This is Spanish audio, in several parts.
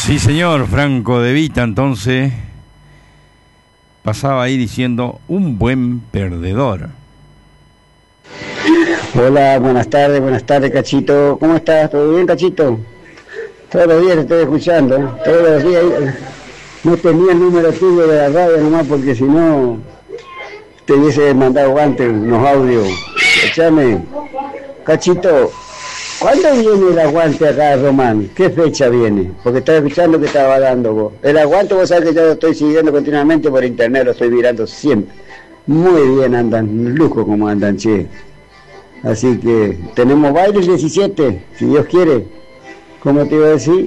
Sí, señor, Franco De Vita, entonces pasaba ahí diciendo un buen perdedor. Hola, buenas tardes, Cachito. ¿Cómo estás? ¿Todo bien, Cachito? Todos los días te estoy escuchando, todos los días. No tenía el número tuyo de la radio nomás porque si no te hubiese mandado antes unos audios. Escúchame, Cachito, ¿cuándo viene el aguante acá, Román? ¿Qué fecha viene? Porque estaba escuchando que estaba dando vos. El aguante, vos sabés que yo lo estoy siguiendo continuamente por internet, lo estoy mirando siempre. Muy bien andan, lujo como andan, che. Así que tenemos baile el 17, si Dios quiere. ¿Cómo te iba a decir?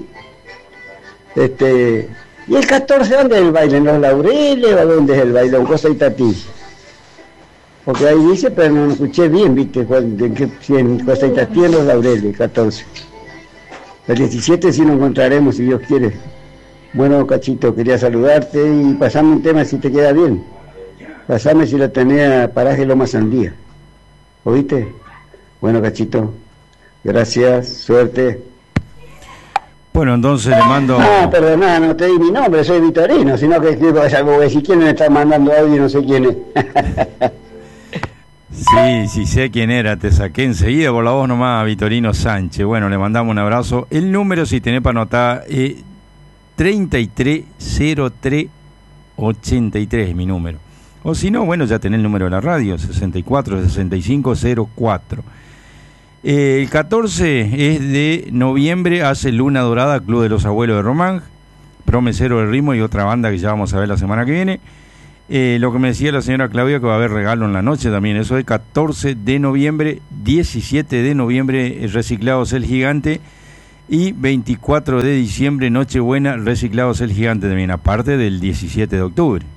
¿Y el 14 dónde es el baile? ¿En los Laureles o dónde es el baile? ¿En Cosa Itatí? Porque ahí dice, pero no escuché bien, ¿viste? Si en Cosa Itatí, en los Laureles, 14. El 17 sí nos encontraremos, si Dios quiere. Bueno, Cachito, quería saludarte y pasame un tema si te queda bien. Pasame si lo tenía Paraje Loma Sandía. ¿Oíste? Bueno, Cachito, gracias, suerte. Bueno, entonces le mando... Perdona, no te di mi nombre, soy Vitorino, sino que si quién me está mandando audio, no sé quién es. Sí, sé quién era, te saqué enseguida por la voz nomás, Vitorino Sánchez. Bueno, le mandamos un abrazo. El número, si tenés para anotar, 330383 es mi número. O si no, bueno, ya tenés el número de la radio, 646504. El 14 es de noviembre, hace Luna Dorada, Club de los Abuelos de Román, Promesero del Ritmo y otra banda que ya vamos a ver la semana que viene. Lo que me decía la señora Claudia, que va a haber regalo en la noche también, eso es 14 de noviembre, 17 de noviembre, Reciclados El Gigante, y 24 de diciembre, Nochebuena, Reciclados El Gigante también, aparte del 17 de octubre.